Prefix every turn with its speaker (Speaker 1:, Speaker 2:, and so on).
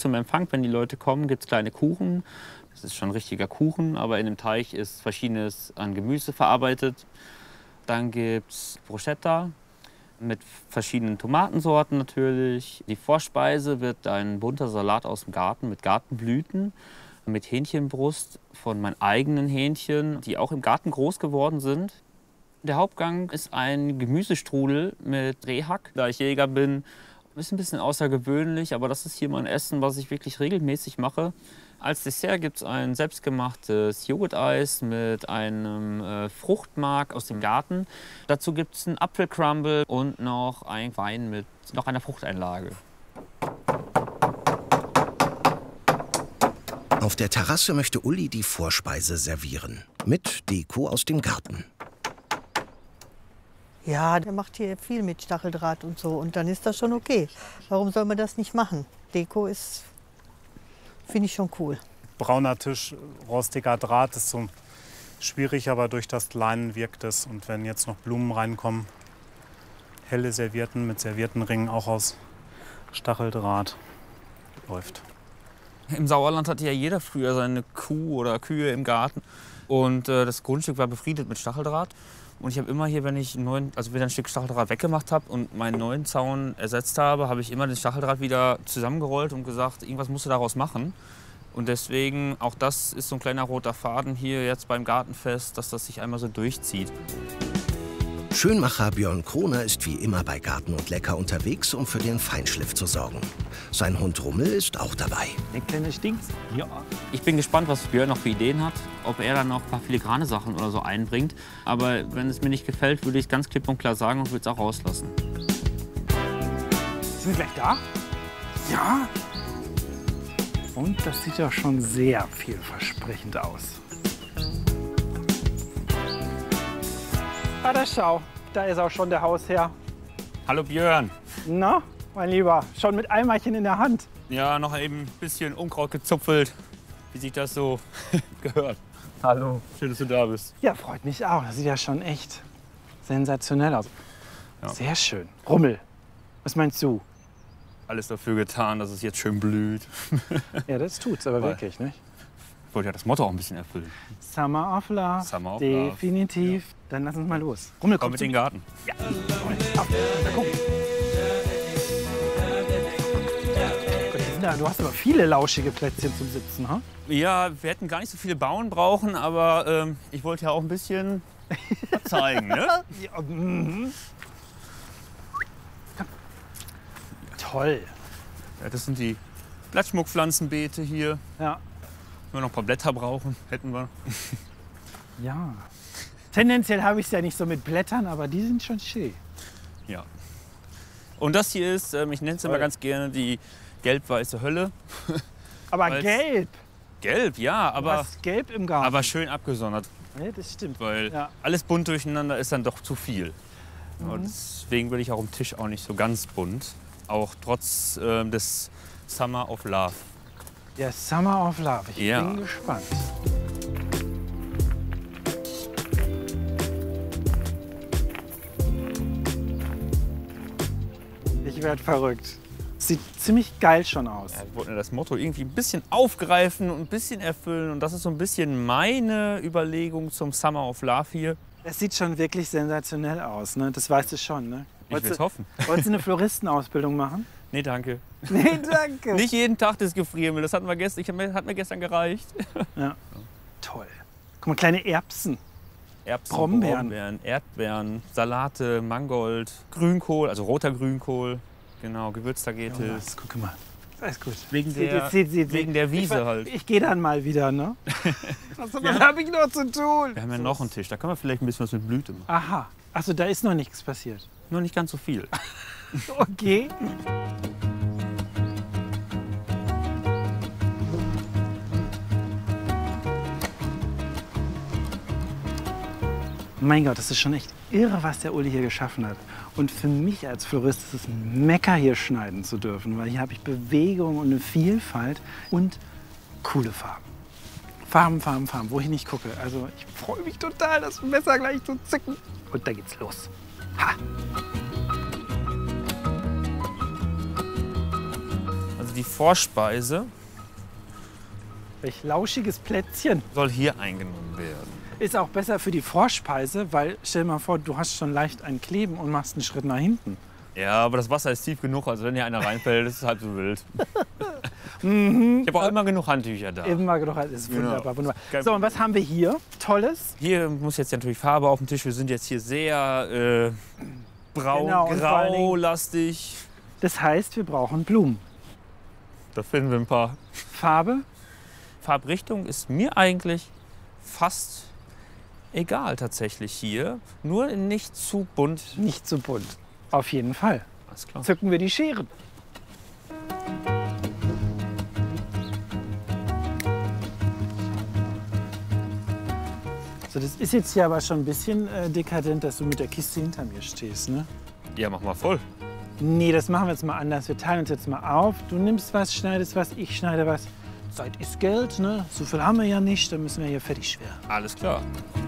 Speaker 1: zum Empfang, wenn die Leute kommen, gibt es kleine Kuchen. Das ist schon ein richtiger Kuchen, aber in dem Teig ist Verschiedenes an Gemüse verarbeitet. Dann gibt es Bruschetta mit verschiedenen Tomatensorten natürlich. Die Vorspeise wird ein bunter Salat aus dem Garten mit Gartenblüten, mit Hähnchenbrust von meinen eigenen Hähnchen, die auch im Garten groß geworden sind. Der Hauptgang ist ein Gemüsestrudel mit Rehhack. Da ich Jäger bin, ist ein bisschen außergewöhnlich, aber das ist hier mein Essen, was ich wirklich regelmäßig mache. Als Dessert gibt es ein selbstgemachtes Joghurteis mit einem Fruchtmark aus dem Garten. Dazu gibt es einen Apfelcrumble und noch einen Wein mit noch einer Fruchteinlage.
Speaker 2: Auf der Terrasse möchte Uli die Vorspeise servieren. Mit Deko aus dem Garten.
Speaker 3: Ja, der macht hier viel mit Stacheldraht und so. Und dann ist das schon okay. Warum soll man das nicht machen? Deko ist, finde ich schon cool.
Speaker 4: Brauner Tisch, rostiger Draht ist so schwierig, aber durch das Leinen wirkt es. Und wenn jetzt noch Blumen reinkommen, helle Servietten mit Serviettenringen auch aus Stacheldraht, läuft.
Speaker 1: Im Sauerland hatte ja jeder früher seine Kuh oder Kühe im Garten. Und das Grundstück war befriedet mit Stacheldraht. Und ich habe immer hier, wenn ich wieder ein Stück Stacheldraht weggemacht habe und meinen neuen Zaun ersetzt habe, habe ich immer den Stacheldraht wieder zusammengerollt und gesagt, irgendwas musst du daraus machen. Und deswegen, auch das ist so ein kleiner roter Faden hier jetzt beim Gartenfest, dass das sich einmal so durchzieht.
Speaker 2: Schönmacher Björn Kroner ist wie immer bei Garten und Lecker unterwegs, um für den Feinschliff zu sorgen. Sein Hund Rummel ist auch dabei.
Speaker 5: Der kleine stinkt. Ja.
Speaker 1: Ich bin gespannt, was Björn noch für Ideen hat, ob er dann noch ein paar filigrane Sachen oder so einbringt. Aber wenn es mir nicht gefällt, würde ich es ganz klipp und klar sagen und würde es auch rauslassen.
Speaker 5: Sind wir gleich da? Ja. Und das sieht ja schon sehr vielversprechend aus. Ah, da schau, da ist auch schon der Hausherr.
Speaker 1: Hallo Björn.
Speaker 5: Na, mein Lieber, schon mit Eimerchen in der Hand.
Speaker 1: Ja, noch eben ein bisschen Unkraut gezupfelt, wie sich das so gehört. Hallo. Schön, dass du da bist.
Speaker 5: Ja, freut mich auch. Das sieht ja schon echt sensationell aus.
Speaker 1: Ja.
Speaker 5: Sehr schön. Rummel, was meinst du?
Speaker 1: Alles dafür getan, dass es jetzt schön blüht.
Speaker 5: Ja, das tut's aber wirklich, nicht?
Speaker 1: Ich wollte ja das Motto auch ein bisschen erfüllen.
Speaker 5: Summer of Love.
Speaker 1: Summer of Love.
Speaker 5: Definitiv. Ja. Dann lass uns mal los. Rummel,
Speaker 1: komm mit in den Garten.
Speaker 5: Ja. Auf. Na, guck. Du hast aber viele lauschige Plätzchen zum Sitzen, ha?
Speaker 1: Ja, wir hätten gar nicht so viele Bauern brauchen, aber ich wollte ja auch ein bisschen zeigen, ne?
Speaker 5: Ja, Toll.
Speaker 1: Ja, das sind die Blattschmuckpflanzenbeete hier.
Speaker 5: Ja.
Speaker 1: Wenn wir noch ein paar Blätter brauchen, hätten wir.
Speaker 5: Ja. Tendenziell habe ich es ja nicht so mit Blättern, aber die sind schon schön.
Speaker 1: Ja. Und das hier ist, ich nenne es immer ganz gerne die gelb-weiße Hölle.
Speaker 5: Aber gelb?
Speaker 1: Gelb, ja, aber.
Speaker 5: Du hast gelb im Garten.
Speaker 1: Aber schön abgesondert.
Speaker 5: Ja, das stimmt.
Speaker 1: Weil alles bunt durcheinander ist dann doch zu viel. Und deswegen will ich auch am Tisch auch nicht so ganz bunt. Auch trotz des Summer of Love.
Speaker 5: Ja, Summer of Love. Ich bin gespannt. Ich werde verrückt. Sieht ziemlich geil schon aus.
Speaker 1: Ja, ich wollte das Motto irgendwie ein bisschen aufgreifen und ein bisschen erfüllen. Und das ist so ein bisschen meine Überlegung zum Summer of Love hier.
Speaker 5: Es sieht schon wirklich sensationell aus, ne? Das weißt du schon, ne?
Speaker 1: Ich will es hoffen.
Speaker 5: Wolltest du eine Floristenausbildung machen?
Speaker 1: Nee, danke.
Speaker 5: Nee, danke.
Speaker 1: Nicht jeden Tag das Gefriermehl, das hat mir gestern gereicht.
Speaker 5: Ja. Toll. Guck mal, kleine Erbsen.
Speaker 1: Erbsen,
Speaker 5: Brombeeren,
Speaker 1: Erdbeeren, Salate, Mangold, Grünkohl, also roter Grünkohl. Genau, Gewürztagetes.
Speaker 5: Guck mal. Alles gut.
Speaker 1: Wegen der Wiese halt.
Speaker 5: Ich gehe dann mal wieder, ne? Was habe ich noch zu tun?
Speaker 1: Wir haben ja noch einen Tisch, da können wir vielleicht ein bisschen was mit Blüte machen.
Speaker 5: Aha. Achso, da ist noch nichts passiert.
Speaker 1: Nur nicht ganz so viel.
Speaker 5: Okay. Mein Gott, das ist schon echt irre, was der Uli hier geschaffen hat. Und für mich als Florist ist es ein Mecker, hier schneiden zu dürfen, weil hier habe ich Bewegung und eine Vielfalt und coole Farben. Farben, Farben, Farben, wo ich nicht gucke. Also ich freue mich total, das Messer gleich zu zücken. Und da geht's los. Ha!
Speaker 1: Also
Speaker 6: Also die Vorspeise
Speaker 5: Welch lauschiges Plätzchen.
Speaker 6: soll hier eingenommen werden.
Speaker 5: Ist auch besser für die Vorspeise, weil stell dir mal vor, du hast schon leicht ein Kleben und machst einen Schritt nach hinten.
Speaker 6: Ja, aber das Wasser ist tief genug, also wenn hier einer reinfällt, ist es halb so wild. Ich habe auch immer genug Handtücher da.
Speaker 5: Eben mal genug, das ist wunderbar, wunderbar.
Speaker 6: Kein
Speaker 5: So, und was haben wir hier? Tolles.
Speaker 6: Hier muss jetzt natürlich Farbe auf dem Tisch. Wir sind jetzt hier sehr braun,
Speaker 5: Genau, und vor allen Dingen-
Speaker 6: graulastig.
Speaker 5: Das heißt, wir brauchen Blumen.
Speaker 6: Da finden wir ein paar.
Speaker 5: Farbe?
Speaker 6: Farbrichtung ist mir eigentlich fast egal tatsächlich hier. Nur nicht zu bunt.
Speaker 5: Nicht zu bunt. Auf jeden Fall.
Speaker 6: Alles klar.
Speaker 5: Zücken wir die Scheren. So, das ist jetzt hier aber schon ein bisschen dekadent, dass du mit der Kiste hinter mir stehst, ne?
Speaker 6: Ja, mach mal voll.
Speaker 5: Nee, das machen wir jetzt mal anders. Wir teilen uns jetzt mal auf. Du nimmst was, schneidest was, ich schneide was. Zeit ist Geld, ne? So viel haben wir ja nicht, dann müssen wir hier fertig werden.
Speaker 6: Alles klar.